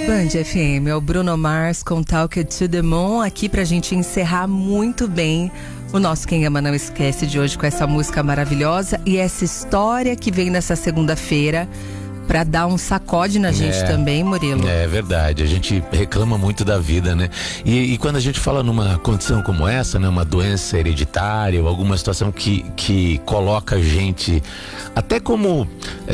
Band FM, é o Bruno Mars com Talk to the Moon, aqui pra gente encerrar muito bem o nosso Quem Ama Não Esquece de hoje com essa música maravilhosa e essa história que vem nessa segunda-feira pra dar um sacode na gente também, Murilo. É verdade, a gente reclama muito da vida, né? E quando a gente fala numa condição como essa, né? Uma doença hereditária ou alguma situação que coloca a gente até como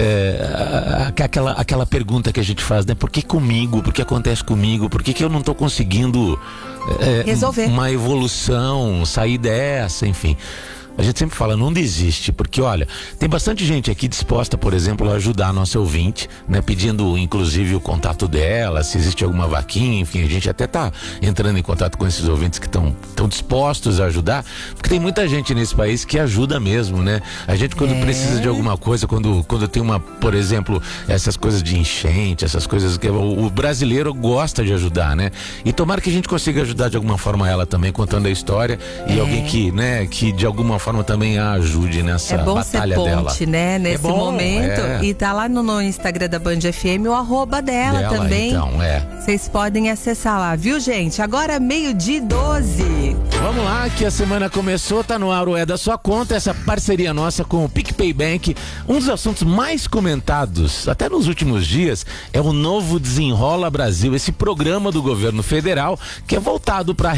aquela pergunta que a gente faz, né? Por que comigo? Por que acontece comigo? Por que eu não tô conseguindo resolver uma evolução, sair dessa, enfim. A gente sempre fala, não desiste, porque olha, tem bastante gente aqui disposta, por exemplo, a ajudar a nossa ouvinte, né? Pedindo inclusive o contato dela, se existe alguma vaquinha, enfim, a gente até tá entrando em contato com esses ouvintes que estão dispostos a ajudar, porque tem muita gente nesse país que ajuda mesmo, né? A gente quando precisa de alguma coisa, quando tem por exemplo, essas coisas de enchente, essas coisas que o brasileiro gosta de ajudar, né? E tomara que a gente consiga ajudar de alguma forma ela também, contando a história e alguém que, né, que de alguma forma também a ajude nessa batalha dela. É bom ser ponte, né? Nesse momento. E tá lá no Instagram da Band FM o @ dela também. Então, Vocês podem acessar lá, viu, gente? Agora 12:12. Vamos lá, que a semana começou, tá no ar o É da Sua Conta, essa parceria nossa com o PicPay Bank. Um dos assuntos mais comentados, até nos últimos dias, é o novo Desenrola Brasil, esse programa do governo federal que é voltado para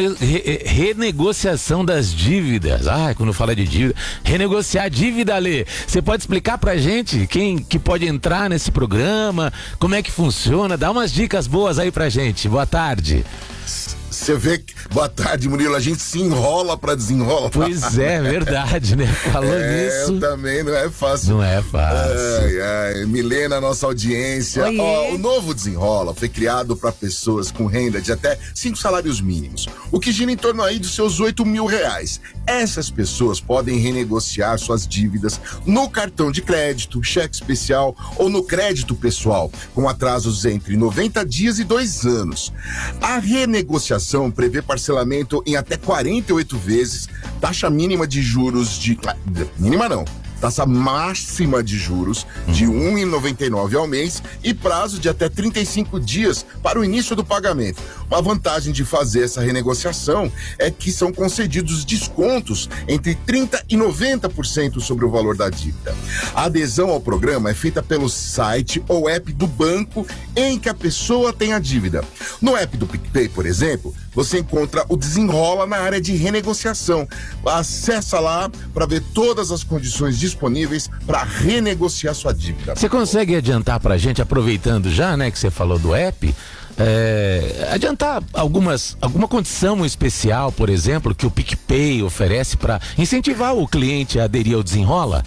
renegociação das dívidas. Quando fala de dívida, renegociar a dívida, Lê. Você pode explicar pra gente quem que pode entrar nesse programa, como é que funciona? Dá umas dicas boas aí pra gente. Boa tarde. Você vê que... Boa tarde, Murilo. A gente se enrola pra desenrolar. Pois é, verdade, né? Falou nisso. Também não é fácil. Não é fácil. Milena, nossa audiência. O novo Desenrola foi criado para pessoas com renda de até 5 salários mínimos, o que gira em torno aí dos seus R$8.000. Essas pessoas podem renegociar suas dívidas no cartão de crédito, cheque especial ou no crédito pessoal, com atrasos entre 90 dias e 2 anos. A renegociação prevê parcelamento em até 48 vezes, taxa mínima de juros mínima não, taxa máxima de juros de R$1,99 ao mês e prazo de até 35 dias para o início do pagamento. Uma vantagem de fazer essa renegociação é que são concedidos descontos entre 30% e 90% sobre o valor da dívida. A adesão ao programa é feita pelo site ou app do banco em que a pessoa tem a dívida. No app do PicPay, por exemplo, você encontra o Desenrola na área de renegociação. Acessa lá para ver todas as condições disponíveis para renegociar sua dívida. Você consegue adiantar pra gente, aproveitando já, né, que você falou do app, adiantar alguma condição especial, por exemplo, que o PicPay oferece para incentivar o cliente a aderir ao Desenrola?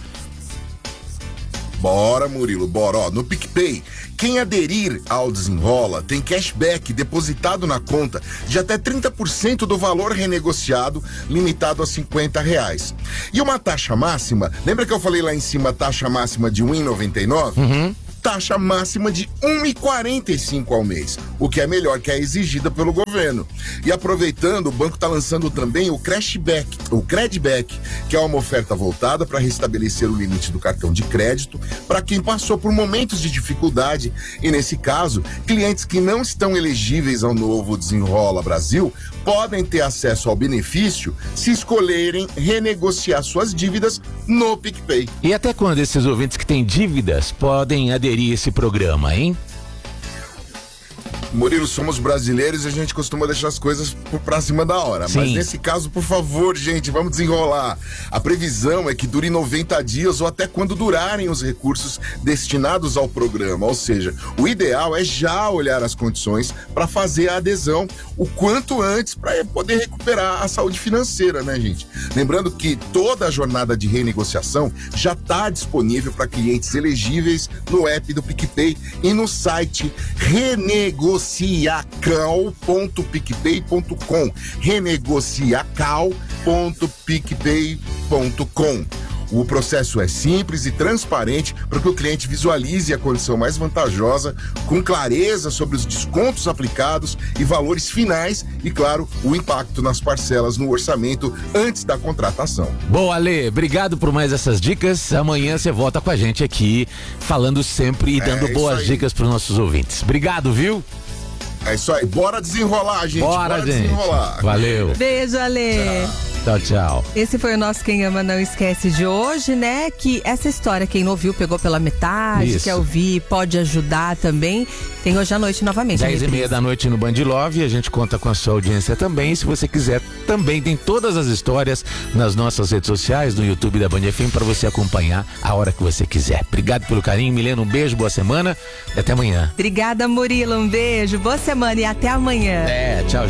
Bora, Murilo, bora. No PicPay, quem aderir ao Desenrola tem cashback depositado na conta de até 30% do valor renegociado, limitado a R$50. E uma taxa máxima, lembra que eu falei lá em cima, taxa máxima de R$1,99? Taxa máxima de R$1,45 ao mês, o que é melhor que a exigida pelo governo. E aproveitando, o banco está lançando também o Credback, que é uma oferta voltada para restabelecer o limite do cartão de crédito para quem passou por momentos de dificuldade e, nesse caso, clientes que não estão elegíveis ao novo Desenrola Brasil podem ter acesso ao benefício se escolherem renegociar suas dívidas no PicPay. E até quando esses ouvintes que têm dívidas podem aderir a esse programa, hein? Murilo, somos brasileiros e a gente costuma deixar as coisas pra cima da hora. Sim. Mas nesse caso, por favor, gente, vamos desenrolar. A previsão é que dure 90 dias ou até quando durarem os recursos destinados ao programa. Ou seja, o ideal é já olhar as condições para fazer a adesão o quanto antes para poder recuperar a saúde financeira, né, gente? Lembrando que toda a jornada de renegociação já está disponível para clientes elegíveis no app do PicPay e no site renegociacal.picpay.com. renegociacal.picpay.com. O processo é simples e transparente para que o cliente visualize a condição mais vantajosa, com clareza sobre os descontos aplicados e valores finais e, claro, o impacto nas parcelas no orçamento antes da contratação. Boa, Lê, obrigado por mais essas dicas. Amanhã você volta com a gente aqui, falando sempre e dando boas dicas para os nossos ouvintes. Obrigado, viu? É isso aí, bora desenrolar, gente. Bora, gente. Desenrolar. Valeu. Beijo, Ale. Tchau, tchau. Esse foi o nosso Quem Ama Não Esquece de hoje, né? Que essa história, quem não ouviu, pegou pela metade, Isso. quer ouvir, pode ajudar também. Tem hoje à noite novamente. 10h30 da noite no Band Love, a gente conta com a sua audiência também. Se você quiser, também tem todas as histórias nas nossas redes sociais, no YouTube da Band FM, para você acompanhar a hora que você quiser. Obrigado pelo carinho, Milena, um beijo, boa semana e até amanhã. Obrigada, Murilo, um beijo, boa semana e até amanhã. Tchau.